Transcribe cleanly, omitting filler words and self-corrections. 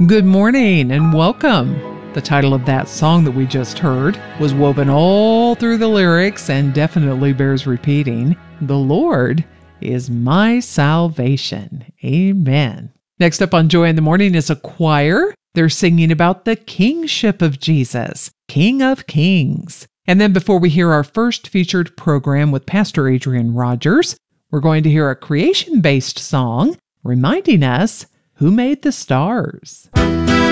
Good morning and welcome. The title of that song that we just heard was woven all through the lyrics and definitely bears repeating. The Lord is my salvation. Amen. Next up on Joy in the Morning is a choir. They're singing about the kingship of Jesus, King of Kings. And then before we hear our first featured program with Pastor Adrian Rogers, we're going to hear a creation-based song reminding us who made the stars.